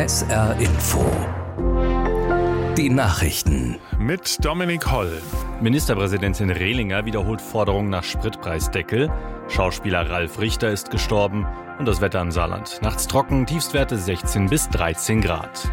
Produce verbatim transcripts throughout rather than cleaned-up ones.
S R Info. Die Nachrichten. Mit Dominik Holl. Ministerpräsidentin Rehlinger wiederholt Forderungen nach Spritpreisdeckel. Schauspieler Ralf Richter ist gestorben. Und das Wetter im Saarland. Nachts trocken, Tiefstwerte sechzehn bis dreizehn Grad.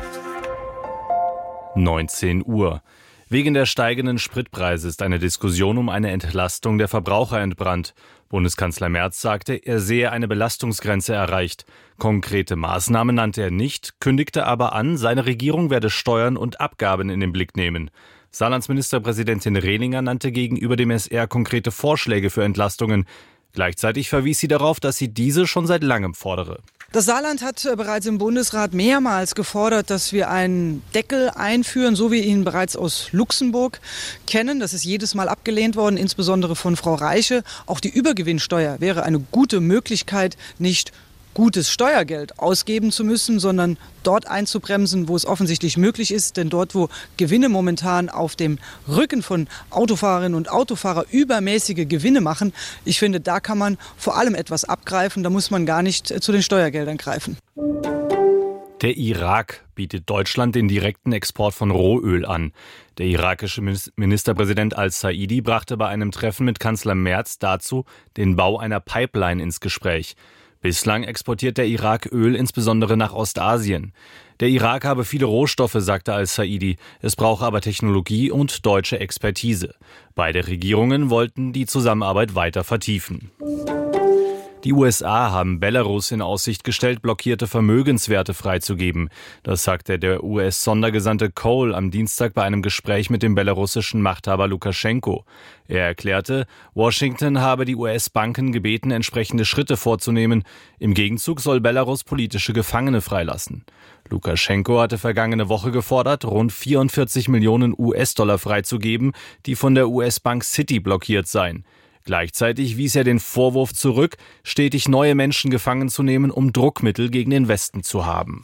neunzehn Uhr. Wegen der steigenden Spritpreise ist eine Diskussion um eine Entlastung der Verbraucher entbrannt. Bundeskanzler Merz sagte, er sehe eine Belastungsgrenze erreicht. Konkrete Maßnahmen nannte er nicht, kündigte aber an, seine Regierung werde Steuern und Abgaben in den Blick nehmen. Saarlands Ministerpräsidentin Rehlinger nannte gegenüber dem S R konkrete Vorschläge für Entlastungen. Gleichzeitig verwies sie darauf, dass sie diese schon seit langem fordere. Das Saarland hat bereits im Bundesrat mehrmals gefordert, dass wir einen Deckel einführen, so wie wir ihn bereits aus Luxemburg kennen. Das ist jedes Mal abgelehnt worden, insbesondere von Frau Reiche. Auch die Übergewinnsteuer wäre eine gute Möglichkeit, nicht gutes Steuergeld ausgeben zu müssen, sondern dort einzubremsen, wo es offensichtlich möglich ist. Denn dort, wo Gewinne momentan auf dem Rücken von Autofahrerinnen und Autofahrern übermäßige Gewinne machen, ich finde, da kann man vor allem etwas abgreifen. Da muss man gar nicht zu den Steuergeldern greifen. Der Irak bietet Deutschland den direkten Export von Rohöl an. Der irakische Ministerpräsident al-Saidi brachte bei einem Treffen mit Kanzler Merz dazu den Bau einer Pipeline ins Gespräch. Bislang exportiert der Irak Öl insbesondere nach Ostasien. Der Irak habe viele Rohstoffe, sagte al-Saidi. Es brauche aber Technologie und deutsche Expertise. Beide Regierungen wollten die Zusammenarbeit weiter vertiefen. Die U S A haben Belarus in Aussicht gestellt, blockierte Vermögenswerte freizugeben. Das sagte der U S-Sondergesandte Cole am Dienstag bei einem Gespräch mit dem belarussischen Machthaber Lukaschenko. Er erklärte, Washington habe die U S-Banken gebeten, entsprechende Schritte vorzunehmen. Im Gegenzug soll Belarus politische Gefangene freilassen. Lukaschenko hatte vergangene Woche gefordert, rund vierundvierzig Millionen U S-Dollar freizugeben, die von der U S-Bank Citi blockiert seien. Gleichzeitig wies er den Vorwurf zurück, stetig neue Menschen gefangen zu nehmen, um Druckmittel gegen den Westen zu haben.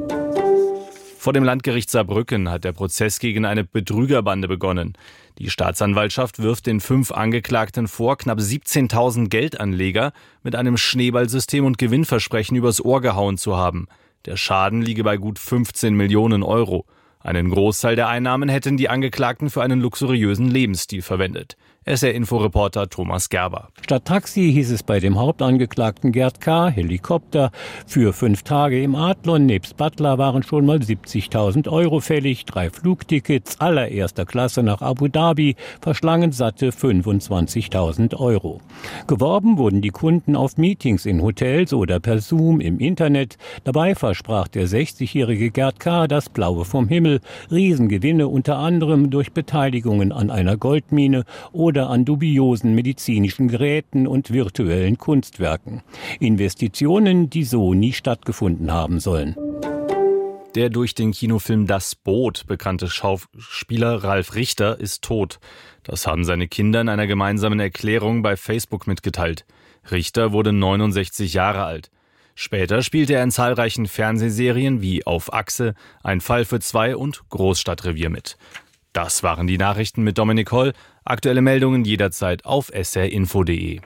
Vor dem Landgericht Saarbrücken hat der Prozess gegen eine Betrügerbande begonnen. Die Staatsanwaltschaft wirft den fünf Angeklagten vor, knapp siebzehntausend Geldanleger mit einem Schneeballsystem und Gewinnversprechen übers Ohr gehauen zu haben. Der Schaden liege bei gut fünfzehn Millionen Euro. Einen Großteil der Einnahmen hätten die Angeklagten für einen luxuriösen Lebensstil verwendet. S R-Info-Reporter Thomas Gerber. Statt Taxi hieß es bei dem Hauptangeklagten Gerd K. Helikopter. Für fünf Tage im Adlon nebst Butler waren schon mal siebzigtausend Euro fällig. Drei Flugtickets allererster Klasse nach Abu Dhabi verschlangen satte fünfundzwanzigtausend Euro. Geworben wurden die Kunden auf Meetings in Hotels oder per Zoom im Internet. Dabei versprach der sechzigjährige Gerd K. das Blaue vom Himmel. Riesengewinne unter anderem durch Beteiligungen an einer Goldmine oder an dubiosen medizinischen Geräten und virtuellen Kunstwerken. Investitionen, die so nie stattgefunden haben sollen. Der durch den Kinofilm Das Boot bekannte Schauspieler Ralf Richter ist tot. Das haben seine Kinder in einer gemeinsamen Erklärung bei Facebook mitgeteilt. Richter wurde neunundsechzig Jahre alt. Später spielte er in zahlreichen Fernsehserien wie Auf Achse, Ein Fall für zwei und Großstadtrevier mit. Das waren die Nachrichten mit Dominik Holl. Aktuelle Meldungen jederzeit auf S R info punkt de.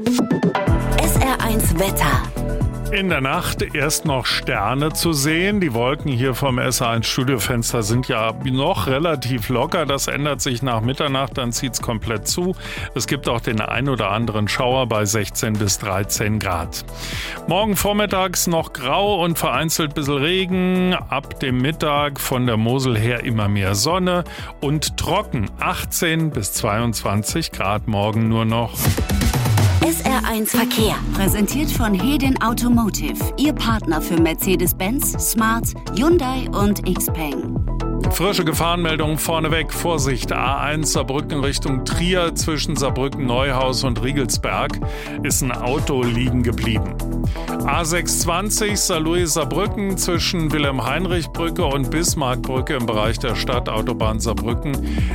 S R eins Wetter. In der Nacht erst noch Sterne zu sehen. Die Wolken hier vom S R eins Studiofenster sind ja noch relativ locker. Das ändert sich nach Mitternacht, dann zieht es komplett zu. Es gibt auch den ein oder anderen Schauer bei sechzehn bis dreizehn Grad. Morgen vormittags noch grau und vereinzelt ein bisschen Regen. Ab dem Mittag von der Mosel her immer mehr Sonne und trocken. achtzehn bis zweiundzwanzig Grad morgen nur noch. S R eins Verkehr, präsentiert von Hedin Automotive, Ihr Partner für Mercedes-Benz, Smart, Hyundai und Xpeng. Frische Gefahrenmeldung vorneweg. Vorsicht, A eins Saarbrücken Richtung Trier. Zwischen Saarbrücken-Neuhaus und Riegelsberg ist ein Auto liegen geblieben. A sechshundertzwanzig Saarlouis-Saarbrücken zwischen Wilhelm-Heinrich-Brücke und Bismarckbrücke im Bereich der Stadtautobahn Saarbrücken